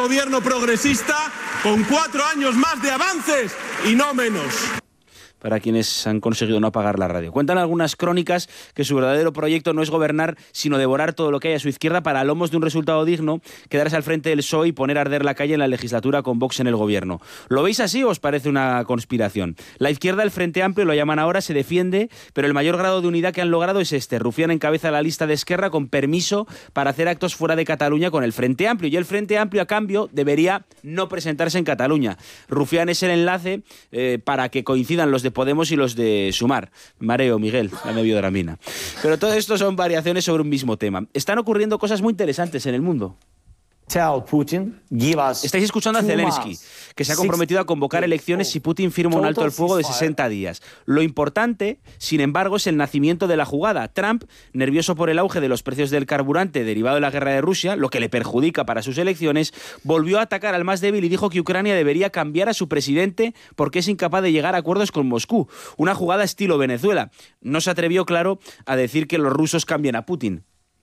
gobierno progresista con 4 años más de avances y no menos. Para quienes han conseguido no apagar la radio. Cuentan algunas crónicas que su verdadero proyecto no es gobernar, sino devorar todo lo que hay a su izquierda para, a lomos de un resultado digno, quedarse al frente del PSOE y poner a arder la calle en la legislatura con Vox en el gobierno. ¿Lo veis así o os parece una conspiración? La izquierda, el Frente Amplio, lo llaman ahora, se defiende, pero el mayor grado de unidad que han logrado es este. Rufián encabeza la lista de Esquerra con permiso para hacer actos fuera de Cataluña con el Frente Amplio. Y el Frente Amplio, a cambio, debería no presentarse en Cataluña. Rufián es el enlace para que coincidan los de Podemos y los de Sumar. Mareo, Miguel, dame biodramina. Pero todo esto son variaciones sobre un mismo tema. Están ocurriendo cosas muy interesantes en el mundo. Estáis escuchando a Zelensky, que se ha comprometido a convocar elecciones si Putin firma un alto al fuego de 60 días. Lo importante, sin embargo, es el nacimiento de la jugada. Trump, nervioso por el auge de los precios del carburante derivado de la guerra de Rusia, lo que le perjudica para sus elecciones, volvió a atacar al más débil y dijo que Ucrania debería cambiar a su presidente porque es incapaz de llegar a acuerdos con Moscú. Una jugada estilo Venezuela. No se atrevió, claro, a decir que los rusos cambien a Putin.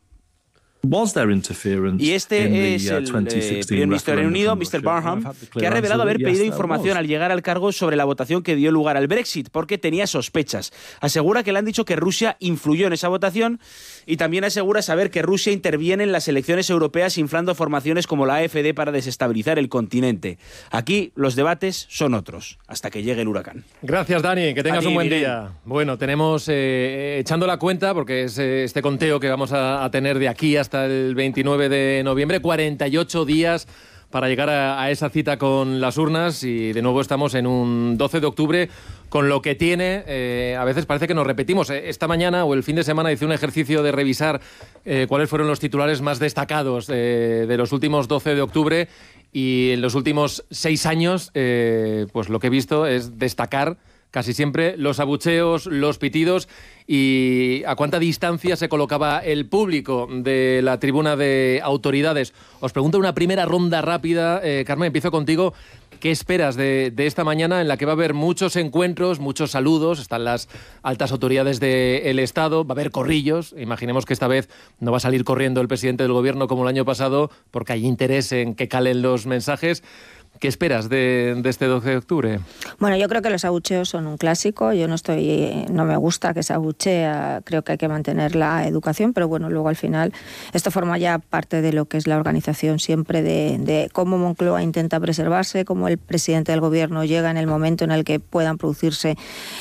Y este es el primer ministro del Reino Unido, Mr. Barham, que ha revelado haber pedido información al llegar al cargo sobre la votación que dio lugar al Brexit, porque tenía sospechas. Asegura que le han dicho que Rusia influyó en esa votación y también asegura saber que Rusia interviene en las elecciones europeas inflando formaciones como la AfD para desestabilizar el continente. Aquí los debates son otros, hasta que llegue el huracán. Gracias, Dani, que tengas un buen día. Bueno, tenemos, echando la cuenta, porque es este conteo que vamos a tener de aquí hasta el 29 de noviembre, 48 días para llegar a esa cita con las urnas y de nuevo estamos en un 12 de octubre con lo que tiene, a veces parece que nos repetimos. Esta mañana o el fin de semana hice un ejercicio de revisar cuáles fueron los titulares más destacados de los últimos 12 de octubre y en los últimos 6 años pues lo que he visto es destacar casi siempre los abucheos, los pitidos y a cuánta distancia se colocaba el público de la tribuna de autoridades. Os pregunto una primera ronda rápida. Carmen, empiezo contigo. ¿Qué esperas de esta mañana en la que va a haber muchos encuentros, muchos saludos? Están las altas autoridades del Estado, va a haber corrillos. Imaginemos que esta vez no va a salir corriendo el presidente del gobierno como el año pasado porque hay interés en que calen los mensajes. ¿Qué esperas de este 12 de octubre? Bueno, yo creo que los abucheos son un clásico. Yo no me gusta que se abuchea. Creo que hay que mantener la educación, pero bueno, luego al final esto forma ya parte de lo que es la organización siempre de cómo Moncloa intenta preservarse, cómo el presidente del gobierno llega en el momento en el que puedan producirse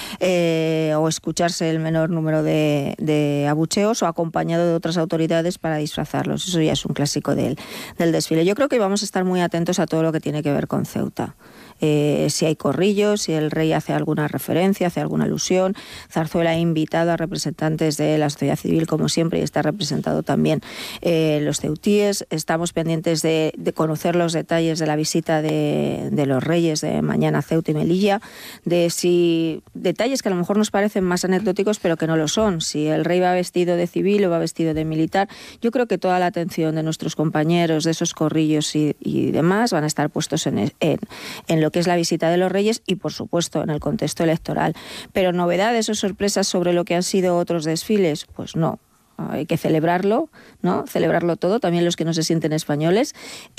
o escucharse el menor número de abucheos o acompañado de otras autoridades para disfrazarlos. Eso ya es un clásico del desfile. Yo creo que vamos a estar muy atentos a todo lo que tiene que ver con Ceuta. Si hay corrillos, si el rey hace alguna referencia, hace alguna alusión. Zarzuela ha invitado a representantes de la sociedad civil, como siempre, y está representado también los ceutíes. Estamos pendientes de conocer los detalles de la visita de los reyes de mañana a Ceuta y Melilla, de si detalles que a lo mejor nos parecen más anecdóticos, pero que no lo son. Si el rey va vestido de civil o va vestido de militar. Yo creo que toda la atención de nuestros compañeros, de esos corrillos y demás, van a estar puestos en lo que es la visita de los reyes y, por supuesto, en el contexto electoral. Pero novedades o sorpresas sobre lo que han sido otros desfiles, pues no. Hay que celebrarlo, ¿no? Celebrarlo todo, también los que no se sienten españoles,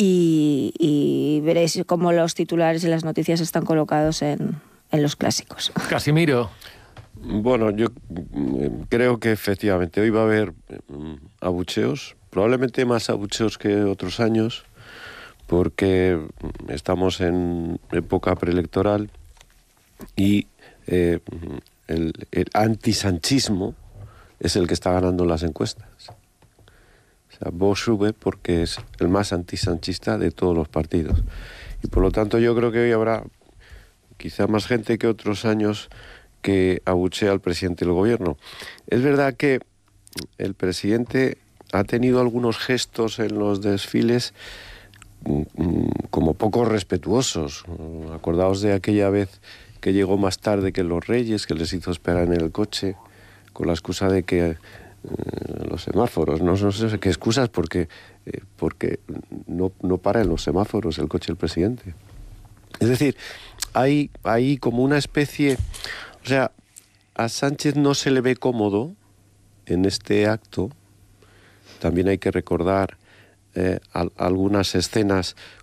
y veréis cómo los titulares y las noticias están colocados en los clásicos. Casimiro. Bueno, yo creo que efectivamente hoy va a haber abucheos, probablemente más abucheos que otros años, porque estamos en época preelectoral y el antisanchismo es el que está ganando las encuestas. O sea, Vox sube porque es el más antisanchista de todos los partidos. Y por lo tanto yo creo que hoy habrá quizá más gente que otros años que abuchea al presidente del gobierno. Es verdad que el presidente ha tenido algunos gestos en los desfiles como poco respetuosos. Acordaos de aquella vez que llegó más tarde que los reyes, que les hizo esperar en el coche con la excusa de que los semáforos, no sé qué excusas, porque no para en los semáforos el coche del presidente. Es decir, hay como una especie, o sea, a Sánchez no se le ve cómodo en este acto. También hay que recordar algunas escenas